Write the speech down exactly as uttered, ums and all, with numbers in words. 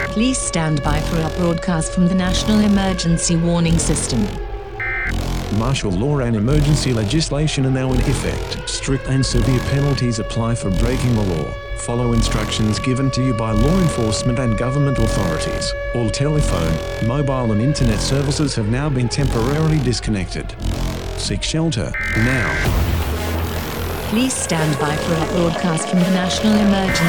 Please stand by for our broadcast from the National Emergency Warning System. Martial law and emergency legislation are now in effect. Strict and severe penalties apply for breaking the law. Follow instructions given to you by law enforcement and government authorities. All telephone, mobile and internet services have now been temporarily disconnected. Seek shelter now. Please stand by for our broadcast from the National Emergency